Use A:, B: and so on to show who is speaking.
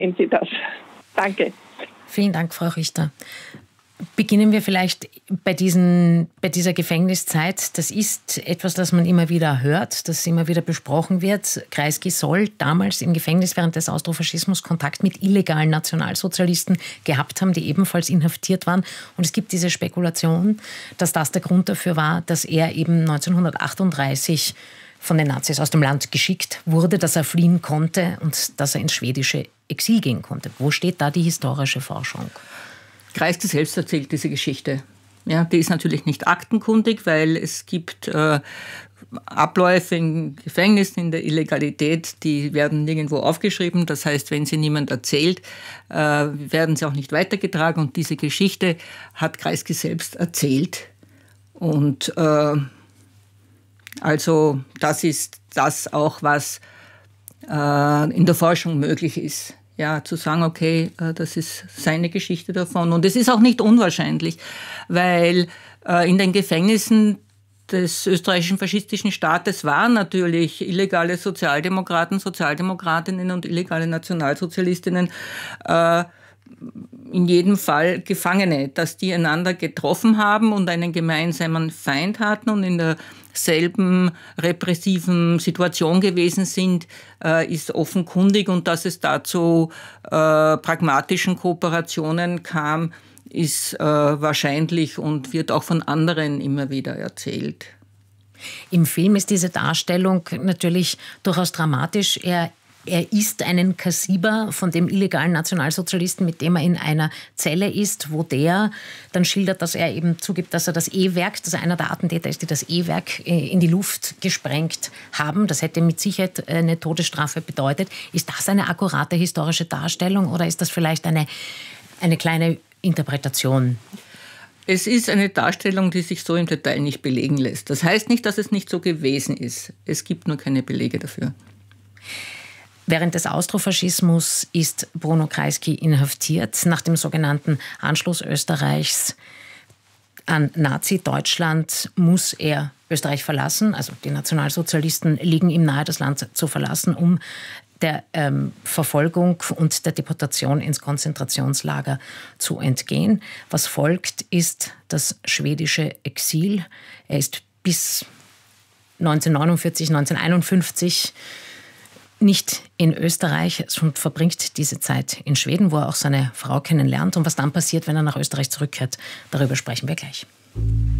A: sehen Sie das. Danke.
B: Vielen Dank, Frau Richter. Beginnen wir vielleicht bei dieser Gefängniszeit. Das ist etwas, das man immer wieder hört, das immer wieder besprochen wird. Kreisky soll damals im Gefängnis während des Austrofaschismus Kontakt mit illegalen Nationalsozialisten gehabt haben, die ebenfalls inhaftiert waren. Und es gibt diese Spekulation, dass das der Grund dafür war, dass er eben 1938 von den Nazis aus dem Land geschickt wurde, dass er fliehen konnte und dass er ins schwedische Exil gehen konnte. Wo steht da die historische Forschung?
C: Kreisky selbst erzählt diese Geschichte. Ja, die ist natürlich nicht aktenkundig, weil es gibt Abläufe im Gefängnis, in der Illegalität, die werden nirgendwo aufgeschrieben. Das heißt, wenn sie niemand erzählt, werden sie auch nicht weitergetragen. Und diese Geschichte hat Kreisky selbst erzählt. Und also das ist das auch, was in der Forschung möglich ist. Ja, zu sagen, okay, das ist seine Geschichte davon. Und es ist auch nicht unwahrscheinlich, weil in den Gefängnissen des österreichischen faschistischen Staates waren natürlich illegale Sozialdemokraten, Sozialdemokratinnen und illegale Nationalsozialistinnen in jedem Fall Gefangene, dass die einander getroffen haben und einen gemeinsamen Feind hatten und in derselben repressiven Situation gewesen sind, ist offenkundig. Und dass es dazu pragmatischen Kooperationen kam, ist wahrscheinlich und wird auch von anderen immer wieder erzählt.
B: Im Film ist diese Darstellung natürlich durchaus dramatisch. Er ist einen Kassiber von dem illegalen Nationalsozialisten, mit dem er in einer Zelle ist, wo der dann schildert, dass er eben zugibt, dass er das E-Werk, dass er einer der Attentäter ist, die das E-Werk in die Luft gesprengt haben. Das hätte mit Sicherheit eine Todesstrafe bedeutet. Ist das eine akkurate historische Darstellung oder ist das vielleicht eine kleine Interpretation?
C: Es ist eine Darstellung, die sich so im Detail nicht belegen lässt. Das heißt nicht, dass es nicht so gewesen ist. Es gibt nur keine Belege dafür.
B: Während des Austrofaschismus ist Bruno Kreisky inhaftiert. Nach dem sogenannten Anschluss Österreichs an Nazi-Deutschland muss er Österreich verlassen. Also die Nationalsozialisten liegen ihm nahe, das Land zu verlassen, um der Verfolgung und der Deportation ins Konzentrationslager zu entgehen. Was folgt, ist das schwedische Exil. Er ist bis 1949, 1951 nicht in Österreich und verbringt diese Zeit in Schweden, wo er auch seine Frau kennenlernt. Und was dann passiert, wenn er nach Österreich zurückkehrt, darüber sprechen wir gleich.